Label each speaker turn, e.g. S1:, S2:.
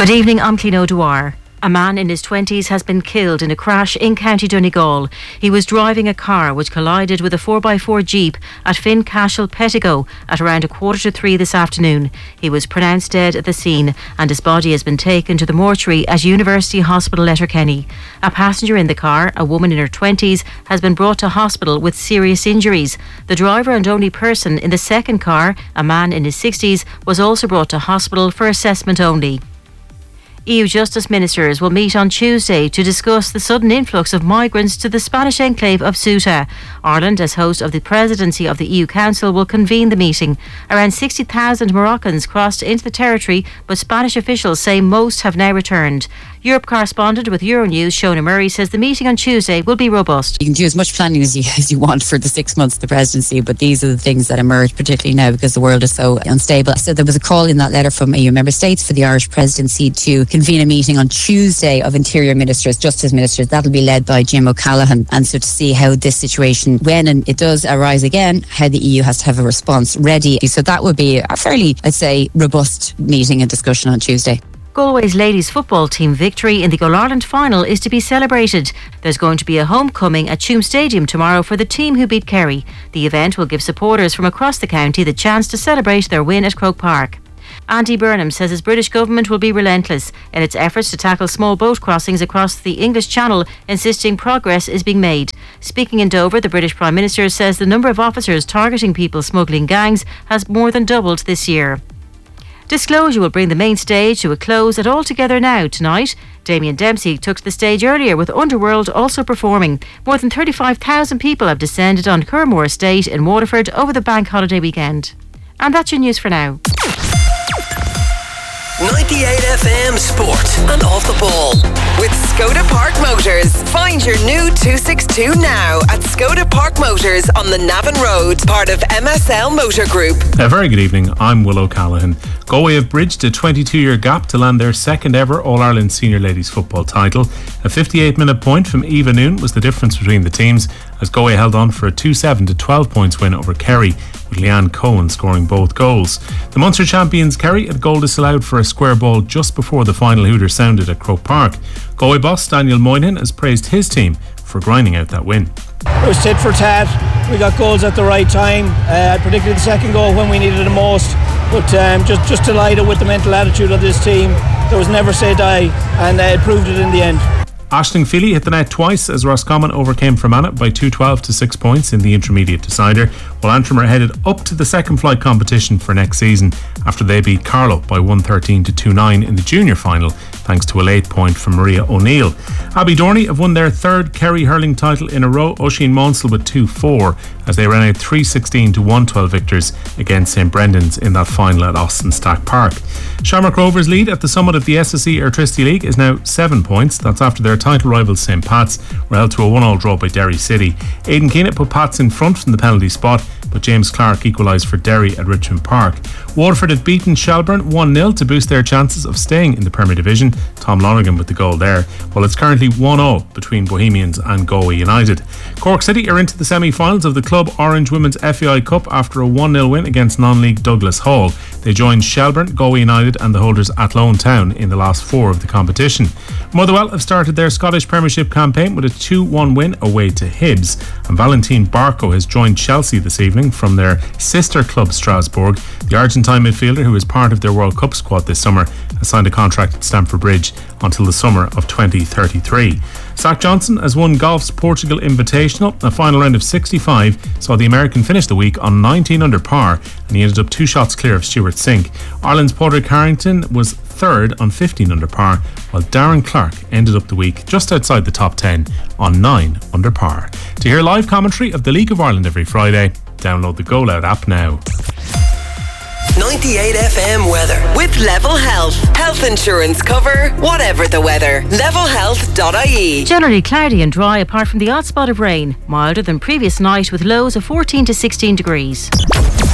S1: Good evening, I'm Clean O'Dwyer. A man in his 20s has been killed in a crash in County Donegal. He was driving a car which collided with a 4x4 Jeep at Fincashel, Pettigo at around 2:45 this afternoon. He was pronounced dead at the scene and his body has been taken to the mortuary at University Hospital Letterkenny. A passenger in the car, a woman in her 20s, has been brought to hospital with serious injuries. The driver and only person in the second car, a man in his 60s, was also brought to hospital for assessment only. EU Justice Ministers will meet on Tuesday to discuss the sudden influx of migrants to the Spanish enclave of Ceuta. Ireland, as host of the presidency of the EU Council, will convene the meeting. Around 60,000 Moroccans crossed into the territory, but Spanish officials say most have now returned. Europe correspondent with Euronews, Shona Murray, says the meeting on Tuesday will be robust.
S2: You can do as much planning as you want for the 6 months of the presidency, but these are the things that emerge, particularly now because the world is so unstable. So there was a call in that letter from EU member states for the Irish presidency to convene a meeting on Tuesday of Interior Ministers, Justice Ministers. That'll be led by Jim O'Callaghan. And so to see how this situation, when and it does arise again, how the EU has to have a response ready. So that would be a fairly, I'd say, robust meeting and discussion on Tuesday.
S1: Galway's ladies football team victory in the All-Ireland final is to be celebrated. There's going to be a homecoming at Tuam Stadium tomorrow for the team who beat Kerry. The event will give supporters from across the county the chance to celebrate their win at Croke Park. Andy Burnham says his British government will be relentless in its efforts to tackle small boat crossings across the English Channel, insisting progress is being made. Speaking in Dover, the British Prime Minister says the number of officers targeting people smuggling gangs has more than doubled this year. Disclosure will bring the main stage to a close at All Together Now tonight. Damien Dempsey took to the stage earlier with Underworld also performing. More than 35,000 people have descended on Curramore Estate in Waterford over the bank holiday weekend. And that's your news for now.
S3: 98 FM Sport and Off the Ball with Skoda Park Motors. Find your new 262 now at Skoda Park Motors on the Navan Road, part of MSL Motor Group.
S4: A very good evening, I'm Will O'Callaghan. Galway have bridged a 22-year gap to land their second ever All-Ireland Senior Ladies Football title. A 58-minute point from Eva Noon was the difference between the teams as Galway held on for a 2-7 to 12 points win over Kerry, with Leanne Cohen scoring both goals. The Munster champions Kerry had a goal disallowed for a square ball just before the final hooter sounded at Croke Park. Galway boss Daniel Moynihan has praised his team for grinding out that win.
S5: It was tit for tat. We got goals at the right time, particularly the second goal when we needed it the most. But just delighted with the mental attitude of this team. There was never say die, and it proved it in the end.
S4: Aisling Feely hit the net twice as Roscommon overcame Fermanagh by 2-12 to 6 points in the intermediate decider, while Antrim are headed up to the second flight competition for next season after they beat Carlow by 113 to 2-9 in the junior final, thanks to a late point from Maria O'Neill. Abbey Dorney have won their third Kerry hurling title in a row, Oisin Monsell with 2-4 as they ran out 316 to 112 victors against St Brendan's in that final at Austin Stack Park. Shamrock Rovers' lead at the summit of the SSE Airtricity League is now 7 points. That's after their title rivals St Pat's were held to a 1-1 draw by Derry City. Aidan Keenan put Pats in front from the penalty spot, but James Clark equalised for Derry at Richmond Park. Waterford had beaten Shelbourne 1-0 to boost their chances of staying in the Premier Division. Tom Lonergan with the goal there. Well, it's currently 1-0 between Bohemians and Galway United. Cork City are into the semi-finals of the Club Orange Women's FAI Cup after a 1-0 win against non-league Douglas Hall. They joined Shelbourne, Galway United and the holders Athlone Town in the last 4 of the competition. Motherwell have started their Scottish Premiership campaign with a 2-1 win away to Hibs, and Valentine Barco has joined Chelsea this evening from their sister club Strasbourg. The Argentine midfielder, who is part of their World Cup squad this summer, has signed a contract at Stamford Bridge until the summer of 2033. Zach Johnson has won golf's Portugal Invitational. A final round of 65 saw the American finish the week on 19 under par, and he ended up 2 shots clear of Stuart Sink. Ireland's Padraig Harrington was third on 15 under par, while Darren Clark ended up the week just outside the top 10 on 9 under par. To hear live commentary of the League of Ireland every Friday, download the Go Loud app now.
S3: 98 FM weather with Level Health. Health insurance cover, whatever the weather. Levelhealth.ie.
S1: Generally cloudy and dry apart from the odd spot of rain. Milder than previous night with lows of 14 to 16 degrees.